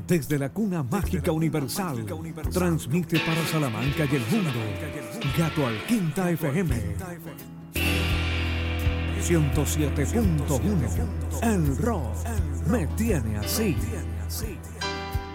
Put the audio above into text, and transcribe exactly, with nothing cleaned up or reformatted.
Desde la cuna mágica universal, transmite para Salamanca y el mundo, Gato Alquinta F M, ciento siete punto uno. El rock me tiene así.